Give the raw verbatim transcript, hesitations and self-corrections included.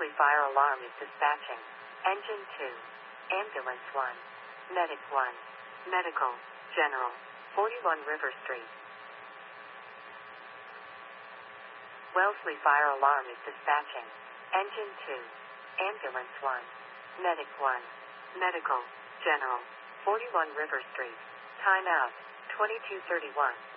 Wellesley Fire Alarm is dispatching. Engine two. Ambulance one. Medic one. Medical. General. forty-one River Street. Wellesley Fire Alarm is dispatching. Engine two. Ambulance one. Medic one. Medical. General. forty-one River Street. Time out. twenty-two thirty-one.